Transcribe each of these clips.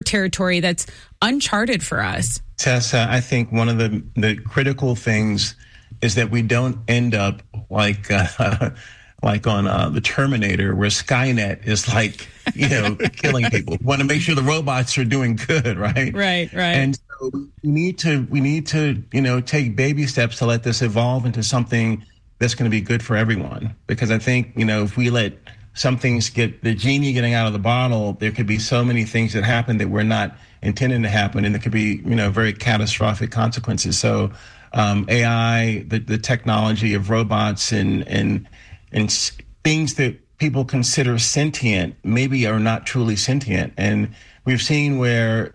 territory that's uncharted for us. Tessa, I think one of the critical things is that we don't end up like on the Terminator, where Skynet is killing people. We want to make sure the robots are doing good, right? Right. And so we need to take baby steps to let this evolve into something that's going to be good for everyone. Because I think, if we let some things get the genie getting out of the bottle, there could be so many things that happen that we're not intending to happen, and there could be, very catastrophic consequences. So AI, the technology of robots and things that people consider sentient maybe are not truly sentient. And we've seen where,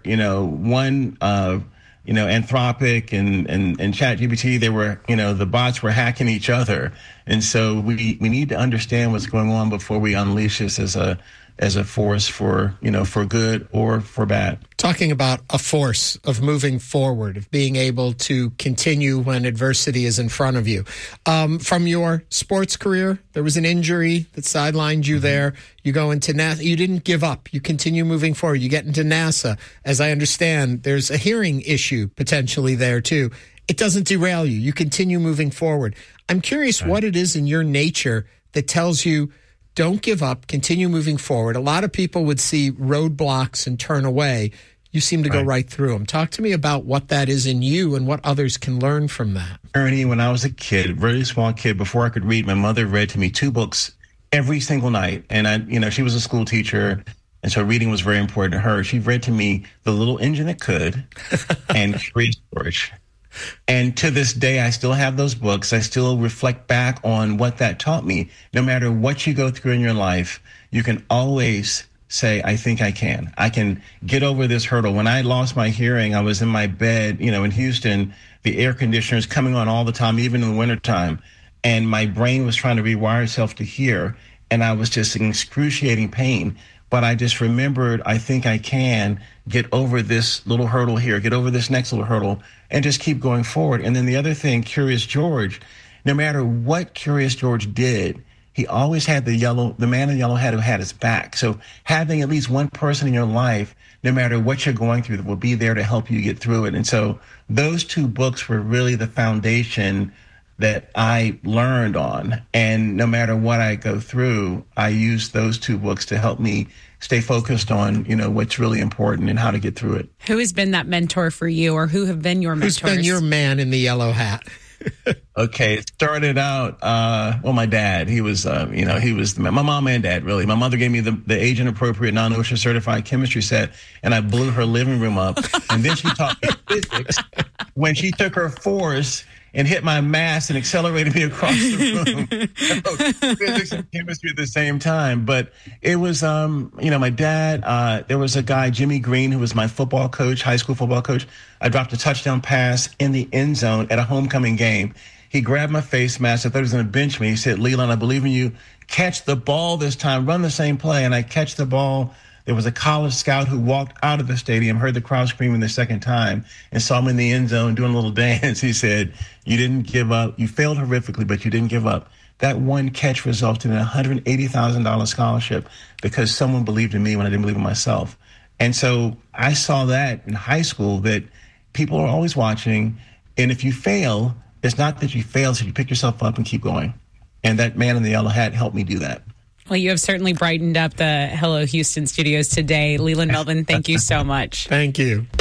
Anthropic and ChatGPT, they were, the bots were hacking each other. And so we need to understand what's going on before we unleash this as a force for good or for bad. Talking about a force of moving forward, of being able to continue when adversity is in front of you. From your sports career, there was an injury that sidelined you there. You go into NASA. You didn't give up. You continue moving forward. You get into NASA. As I understand, there's a hearing issue potentially there too. It doesn't derail you. You continue moving forward. I'm curious what it is in your nature that tells you don't give up, continue moving forward. A lot of people would see roadblocks and turn away. You seem to go right through them. Talk to me about what that is in you and what others can learn from that. Ernie, when I was a kid, very small kid, before I could read, my mother read to me 2 books every single night. And she was a school teacher, and so reading was very important to her. She read to me The Little Engine That Could and Curious George. And to this day, I still have those books. I still reflect back on what that taught me. No matter what you go through in your life, you can always say, I think I can. I can get over this hurdle. When I lost my hearing, I was in my bed, in Houston. The air conditioner is coming on all the time, even in the wintertime. And my brain was trying to rewire itself to hear. And I was just in excruciating pain. But I just remembered, I think I can get over this little hurdle here, get over this next little hurdle, and just keep going forward. And then the other thing, Curious George, no matter what Curious George did, he always had the man in the yellow hat who had his back. So having at least one person in your life, no matter what you're going through, that will be there to help you get through it. And so those 2 books were really the foundation that I learned on. And no matter what I go through, I use those 2 books to help me stay focused on, what's really important and how to get through it. Who has been that mentor for you, or who have been your mentors? Who's been your man in the yellow hat? Okay, it started out, my dad. He was, he was my mom and dad, really. My mother gave me the age-inappropriate non-OSHA certified chemistry set, and I blew her living room up. And then she taught me physics when she took her force and hit my mass and accelerated me across the room. Physics and chemistry at the same time. But it was, my dad, there was a guy, Jimmy Green, who was my football coach, high school football coach. I dropped a touchdown pass in the end zone at a homecoming game. He grabbed my face mask. I thought he was going to bench me. He said, Leland, I believe in you. Catch the ball this time. Run the same play. And I catch the ball. There was a college scout who walked out of the stadium, heard the crowd screaming the second time, and saw him in the end zone doing a little dance. He said, you didn't give up. You failed horrifically, but you didn't give up. That one catch resulted in a $180,000 scholarship because someone believed in me when I didn't believe in myself. And so I saw that in high school, that people are always watching. And if you fail, it's not that you fail, it's that you pick yourself up and keep going. And that man in the yellow hat helped me do that. Well, you have certainly brightened up the Hello Houston studios today. Leland Melvin, thank you so much. Thank you.